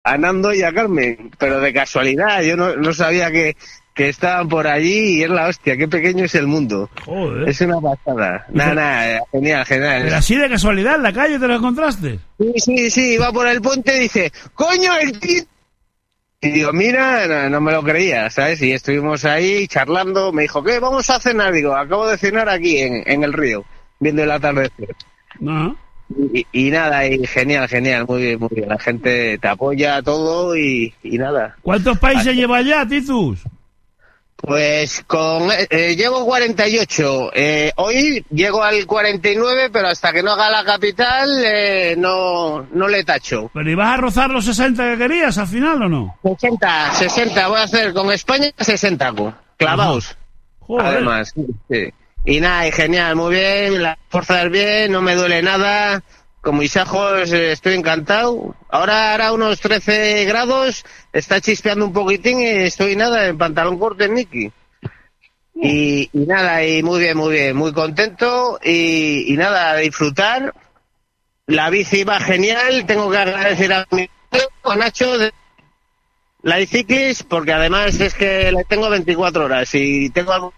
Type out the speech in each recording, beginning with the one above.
a Nando y a Carmen, pero de casualidad, yo no sabía que estaban por allí y es la hostia, qué pequeño es el mundo. Joder. Es una pasada. Nada, genial. Pero así de casualidad, en la calle te lo encontraste. Sí, iba por el puente y dice, ¡coño, el tío! Y digo, mira, no me lo creía, ¿sabes? Y estuvimos ahí charlando, me dijo, ¿qué? Vamos a cenar. Digo, acabo de cenar aquí en el río, viendo el atardecer. No. Y nada, y genial, muy bien. La gente te apoya todo y nada. ¿Cuántos países lleva ya, Titus? Pues llevo 48. Hoy llego al 49, pero hasta que no haga la capital no le tacho. ¿Pero ibas a rozar los 60 que querías al final o no? 60, voy a hacer con España 60, clavaos. Joder. Además, sí. Y nada, y genial, muy bien, la fuerza es bien, no me duele nada. Con mis ajos estoy encantado. Ahora hará unos 13 grados, está chispeando un poquitín y estoy nada, en pantalón corto en Niki. Y nada, y muy bien, muy contento y nada, a disfrutar. La bici va genial, tengo que agradecer a mi amigo Nacho de la iCiclis, porque además es que le tengo 24 horas y tengo algo...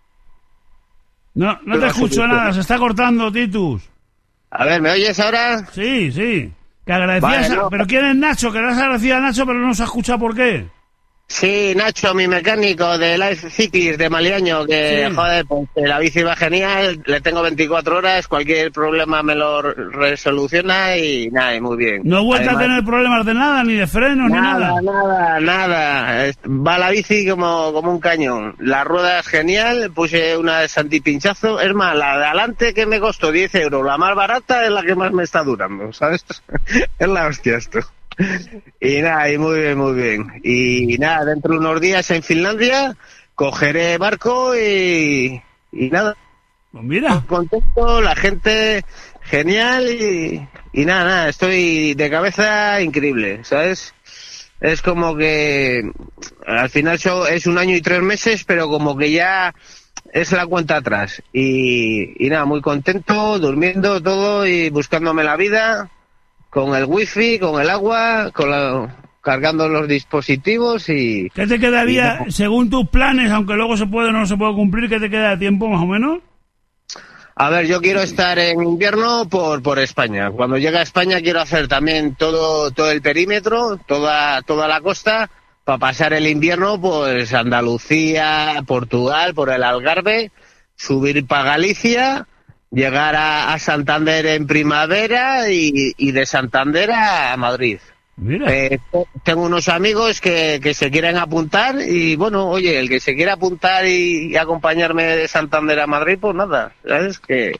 No te escucho nada, se está cortando, Titus. A ver, ¿me oyes ahora? Sí. Que agradecías, vale, no. pero ¿quién es Nacho? Que le has agradecido a Nacho, pero no se ha escuchado por qué. Sí, Nacho, mi mecánico de Life Cyclist de Maliaño, que Sí. joder, pues la bici va genial, le tengo 24 horas, cualquier problema me lo resoluciona y nada, y muy bien. No he vuelto a tener problemas de nada, ni de frenos, ni nada. Nada. Va la bici como un cañón. La rueda es genial, puse una de antipinchazo. Es más, la de adelante que me costó 10 euros, la más barata es la que más me está durando, ¿sabes? Es la hostia esto. Y nada, y muy bien. Y nada, dentro de unos días en Finlandia cogeré barco y nada. Pues mira. Contento, la gente genial y nada, estoy de cabeza increíble, ¿sabes? Es como que al final es 1 año y 3 meses, pero como que ya es la cuenta atrás. Y nada, muy contento, durmiendo todo y buscándome la vida. Con el wifi, con el agua, cargando los dispositivos y... ¿Qué te quedaría, según tus planes, aunque luego se puede o no se puede cumplir, qué te queda de tiempo más o menos? A ver, yo quiero estar en invierno por España. Cuando llegue a España quiero hacer también todo el perímetro, toda la costa, para pasar el invierno, pues Andalucía, Portugal, por el Algarve, subir para Galicia... Llegar a Santander en primavera y de Santander a Madrid. Mira. Tengo unos amigos que se quieren apuntar y bueno, oye, el que se quiera apuntar y acompañarme de Santander a Madrid, pues nada, ¿sabes? Que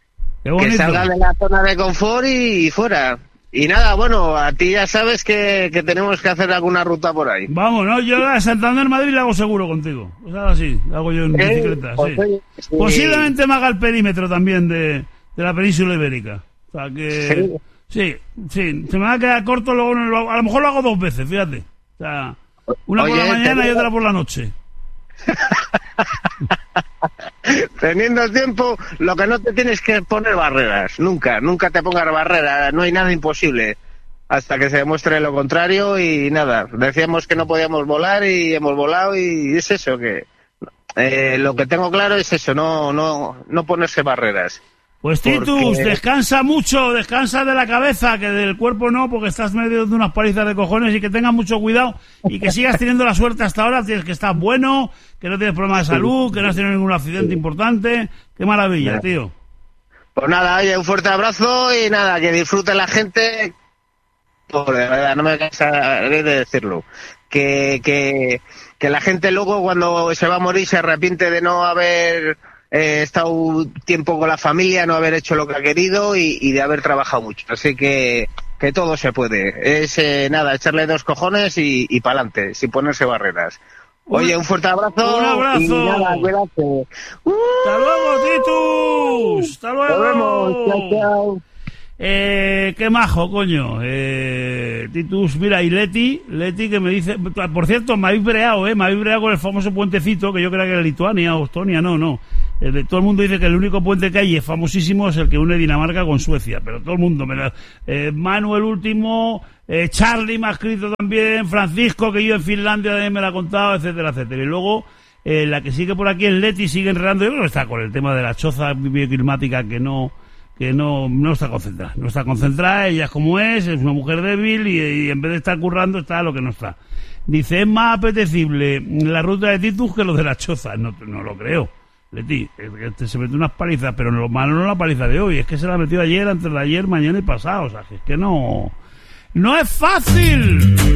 salga de la zona de confort y fuera. Y nada, bueno, a ti ya sabes que tenemos que hacer alguna ruta por ahí. Vamos, no, yo a Santander-Madrid la hago seguro contigo. O sea, así, la hago yo en bicicleta, pues, sí. oye, sí. Posiblemente me haga el perímetro también de la península ibérica. O sea que... Sí, se me va a quedar corto, luego a lo mejor lo hago 2 veces, fíjate. O sea, una por la mañana y otra por la noche. Teniendo tiempo, lo que no te tienes que poner barreras, nunca te pongas barreras, no hay nada imposible hasta que se demuestre lo contrario y nada, decíamos que no podíamos volar y hemos volado y es eso que lo que tengo claro es eso, no ponerse barreras. Pues Titus, descansa mucho, descansa de la cabeza, que del cuerpo no, porque estás medio de unas palizas de cojones y que tengas mucho cuidado y que sigas teniendo la suerte hasta ahora, tienes que estar bueno, que no tienes problemas de salud, que no has tenido ningún accidente importante. Qué maravilla, tío. Pues nada, oye, un fuerte abrazo y nada, que disfrute la gente, de verdad, no me cansaré de decirlo, que la gente luego cuando se va a morir se arrepiente de no haber... He estado tiempo con la familia, no haber hecho lo que ha querido y de haber trabajado mucho. Así que todo se puede. Es nada, echarle 2 cojones y para adelante, sin ponerse barreras. Oye, un fuerte abrazo. Un abrazo. Y nada, cuídate. ¡Hasta luego, Titus! ¡Hasta luego! Nos vemos. Chao. Qué majo, coño. Titus, mira, y Leti que me dice... Por cierto, me habéis breado, me habéis breado con el famoso puentecito, que yo creía que era Lituania o Estonia, no. Todo el mundo dice que el único puente que hay es famosísimo es el que une Dinamarca con Suecia, pero todo el mundo, Manuel último, Charlie me ha escrito también, Francisco, que yo en Finlandia también me lo ha contado, etcétera, etcétera. Y luego, la que sigue por aquí es Leti, sigue enredando, yo creo que está con el tema de la choza bioclimática que no está concentrada, ella es como es una mujer débil y en vez de estar currando está lo que no está. Dice, es más apetecible la ruta de Titus que lo de la choza. No lo creo, Leti, se mete unas palizas, pero lo malo no es la paliza de hoy, es que se la metió ayer, antes de ayer, mañana y pasado, o sea, que es que no es fácil.